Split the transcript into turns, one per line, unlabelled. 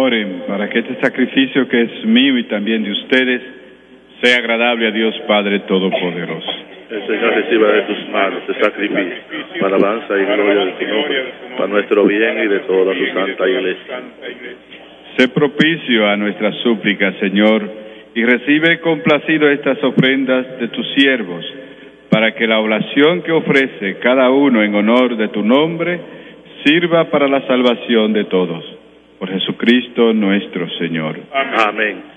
oren para que este sacrificio que es mío y también de ustedes sea agradable a Dios Padre Todopoderoso.
El Señor reciba de tus manos este sacrificio, para alabanza y gloria de tu nombre, para nuestro bien y de toda su santa iglesia.
Sé propicio a nuestras súplicas, Señor, y recibe complacido estas ofrendas de tus siervos, para que la oblación que ofrece cada uno en honor de tu nombre sirva para la salvación de todos. Por Jesucristo nuestro Señor.
Amén.